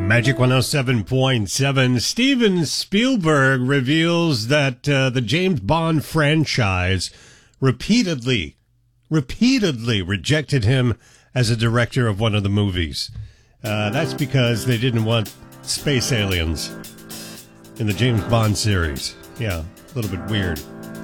Magic 107.7. Steven Spielberg reveals that the James Bond franchise repeatedly rejected him as a director of one of the movies. That's because they didn't want space aliens in the James Bond series. Yeah, a little bit weird.